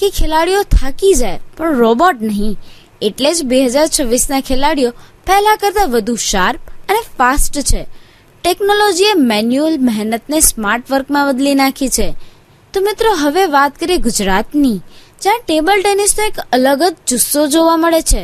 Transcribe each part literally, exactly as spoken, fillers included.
કે ખેલાડીઓ થાકી જાય પણ રોબોટ નહીં. એટલે જ બે હજાર છવ્વીસ ના ખેલાડીઓ પહેલા કરતા વધુ શાર્પ અને ફાસ્ટ છે. ટેકનોલોજીએ મેન્યુઅલ મહેનતને સ્માર્ટ વર્કમાં બદલી નાખી છે. તો મિત્રો, હવે વાત કરીએ ગુજરાતની, જ્યાં ટેબલ ટેનિસનો એક અલગ જ જુસ્સો જોવા મળે છે.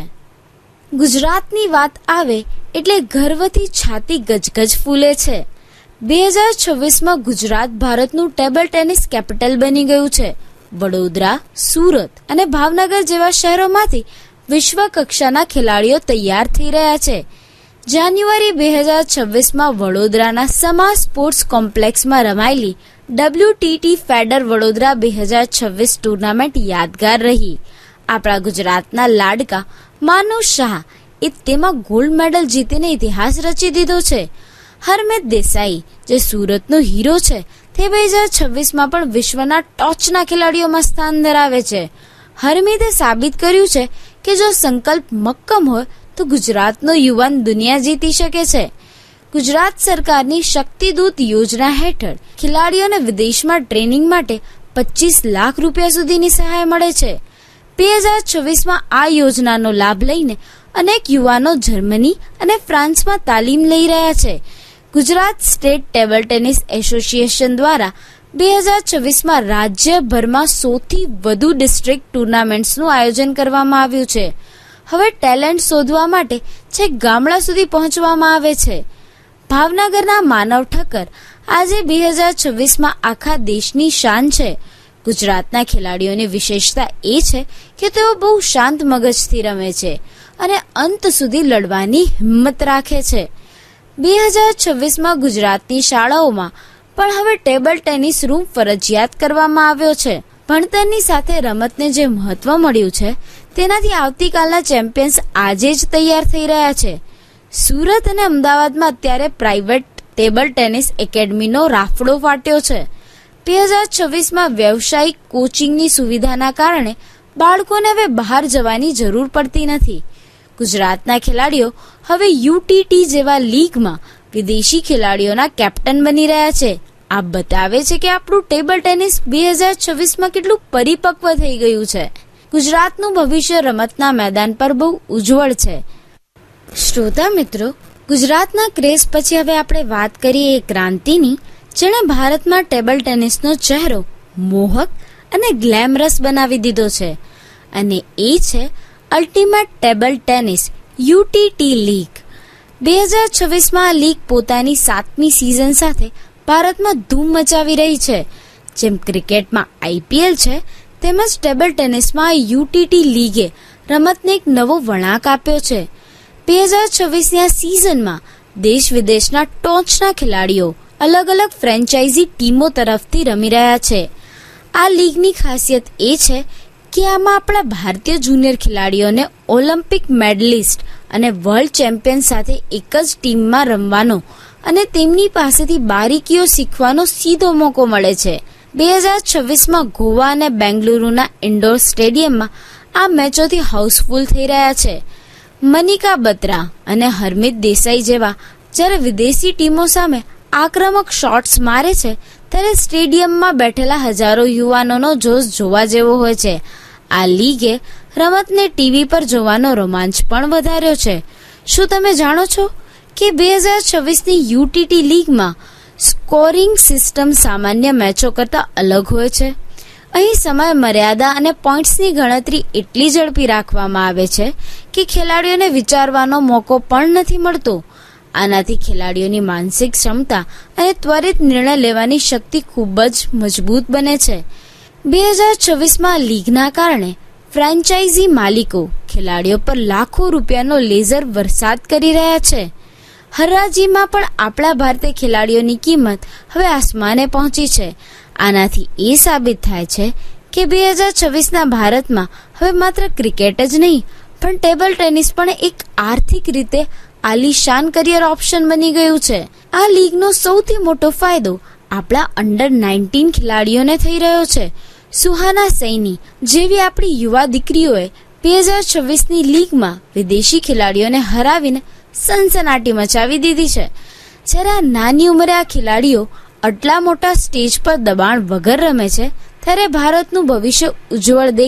ગુજરાતની વાત આવે એટલે ગર્વથી છાતી ગજગજ ફૂલે છે. બે હજાર છવ્વીસમાં ગુજરાત ભારતનું ટેબલ ટેનિસ કેપિટલ બની ગયું છે. વડોદરા, સુરત અને ભાવનગર જેવા શહેરોમાંથી વિશ્વ કક્ષાના ખેલાડીઓ તૈયાર થઈ રહ્યા છે. જાન્યુઆરી બે હજાર છવ્વીસમાં વડોદરાના સમા સ્પોર્ટ્સ કોમ્પ્લેક્સમાં રમાયેલી ડબલ્યુટીટી ફેડર વડોદરા બે હજાર છવ્વીસ ટુર્નામેન્ટ યાદગાર રહી. આપણા ગુજરાતના લાડકા માનવ શાહ એ તેમાં ગોલ્ડ મેડલ જીતીને ઇતિહાસ રચી દીધો છે. હરમિત દેસાઈ, જે સુરતનો હીરો છે, તે બે હજાર છવ્વીસમાં પણ વિશ્વના ટોચના ખેલાડીઓમાં સ્થાન ધરાવે છે. હરમિતે સાબિત કર્યું છે કે જો સંકલ્પ મક્કમ હોય તો ગુજરાતનો યુવાન દુનિયા જીતી શકે છે. ગુજરાત સરકારની શક્તિદૂત યોજના હેઠળ ખેલાડીઓને વિદેશમાં ટ્રેનિંગ માટે પચીસ લાખ રૂપિયા સુધીની સહાય મળે છે. બે હજાર છવ્વીસમાં આ યોજનાનો લાભ લઈને અનેક યુવાનો જર્મની અને ફ્રાન્સમાં તાલીમ લઈ રહ્યા છે. Gujarat state table tennis association દ્વારા બે હજાર છવ્વીસમાં રાજ્યભરમાં સૌથી વધુ ડિસ્ટ્રિક્ટ ટુર્નામેન્ટ્સનું આયોજન કરવામાં આવ્યું છે. હવે ટેલેન્ટ શોધવા માટે છેક ગામડા સુધી પહોંચવામાં આવે છે. ભાવનગરના માનવ ઠક્કર આજે બે હજાર છવ્વીસમાં આખા દેશની શાન છે. ગુજરાતના ખેલાડીઓની વિશેષતા એ છે કે તેઓ બહુ શાંત મગજથી રમે છે અને અંત સુધી લડવાની હિંમત રાખે છે. બે હજાર છવ્વીસમાં ગુજરાતની શાળાઓમાં પણ હવે ટેબલ ટેનિસ રૂમ ફરજિયાત કરવામાં આવ્યો છે. ભણતરની સાથે રમતને જે મહત્વ મળ્યું છે તેનાથી આવતીકાલના ચેમ્પિયન્સ આજે જ તૈયાર થઈ રહ્યા છે. સુરત અને અમદાવાદમાં અત્યારે પ્રાઇવેટ ટેબલ ટેનિસ એકેડમીનો રાફડો ફાટ્યો છે. બે હજાર છવ્વીસમાં વ્યવસાયિક કોચિંગની સુવિધાના કારણે બાળકોને હવે બહાર જવાની જરૂર પડતી નથી. ગુજરાતના ખેલાડીઓ હવે યુટીટી જેવા લીગમાં વિદેશી ખેલાડીઓના કેપ્ટન બની રહ્યા છે. આ બતાવે છે કે આપણું ટેબલ ટેનિસ બે હજાર છવ્વીસમાં કેટલું પરિપક્વ થઈ ગયું છે. ગુજરાતનું ભવિષ્ય રમતના મેદાન પર બહુ ઉજ્જવળ છે. શ્રોતા મિત્રો, ગુજરાતના ક્રેઝ પછી હવે આપણે વાત કરીએ એ ક્રાંતિની, જેણે ભારતમાં ટેબલ ટેનિસનો ચહેરો મોહક અને ગ્લેમરસ બનાવી દીધો છે. અને એ છે ultimate table tennis UTT league. બે હજાર છવ્વીસમાં આ લીગ પોતાની સાતમી સિઝન સાથે ભારતમાં ધૂમ મચાવી રહી છે. જેમ ક્રિકેટમાં આઈપીએલ છે, તેમજ ટેબલ ટેનિસમાં યુટીટી લીગે રમતને એક નવો વળાંક આપ્યો છે. બે હજાર છવ્વીસની આ સિઝનમાં દેશ વિદેશના ટોચના ખેલાડીઓ અલગ અલગ ફ્રેન્ચાઇઝી ટીમો તરફથી રમી રહ્યા છે. આ લીગની ખાસિયત એ છે કે આમાં આપણા ભારતીય જુનિયર ખેલાડીઓને ઓલિમ્પિક મેડલિસ્ટ અને વર્લ્ડ ચેમ્પિયન સાથે એક જ ટીમમાં રમવાનો અને તેમની પાસેથી બારીકીઓ શીખવાનો સીધો મોકો મળે છે. બે હજાર છવ્વીસમાં ગોવા અને બેંગલુરુના ઇન્ડોર સ્ટેડિયમમાં આ મેચોથી હાઉસફુલ થઈ રહ્યા છે. મનિકા બત્રા અને હરમિત દેસાઈ જેવા જ્યારે વિદેશી ટીમો સામે આક્રમક શોટ્સ મારે છે, ત્યારે સ્ટેડિયમમાં બેઠેલા હજારો યુવાનોનો જોશ જોવા જેવો હોય છે. આ લીગે રમતને ટીવી પર જોવાનો રોમાંચ પણ વધાર્યો છે. શું તમે જાણો છો કે બે હજાર છવ્વીસની યુટીટી લીગમાં સ્કોરિંગ સિસ્ટમ સામાન્ય મેચો કરતા અલગ હોય છે? અહીં સમય મર્યાદા અને પોઈન્ટ્સની ગણતરી એટલી ઝડપી રાખવામાં આવે છે કે ખેલાડીઓને વિચારવાનો મોકો પણ નથી મળતો. આનાથી ખેલાડીઓની માનસિક ક્ષમતા અને ત્વરિત નિર્ણય લેવાની શક્તિ ખૂબ જ મજબૂત બને છે. બે હજાર છવ્વીસમાં લીગના કારણે ફ્રેન્ચાઇઝી માલિકો ખેલાડીઓ પર લાખો રૂપિયાનો લેઝર વરસાદ કરી રહ્યા છે. હરાજીમાં પણ આપણા ભારતીય ખેલાડીઓની કિંમત હવે આસમાને પહોંચી છે. આનાથી એ સાબિત થાય છે કે બે હજાર છવ્વીસના ભારતમાં હવે માત્ર ક્રિકેટ જ નહીં પણ ટેબલ ટેનિસ પણ એક આર્થિક રીતે આલીશાન કરિયર ઓપ્શન બની ગયું છે. આ લીગનો સૌથી મોટો ફાયદો આપણા અંડર નાઇન્ટીન ખેલાડીઓને થઈ રહ્યો છે. સુહાના સૈની જેવી આપણી યુવા દીકરીઓએ બે હજાર છવ્વીસની લીગમાં વિદેશી ખેલાડીઓને હરાવીને સનસનાટી મચાવી દીધી છે. જ્યારે આ નાની ઉંમરે આ ખેલાડીઓ આટલા મોટા સ્ટેજ પર દબાણ વગર રમે છે, ત્યારે ભારતનું ભવિષ્ય ઉજ્જવળ દેખાય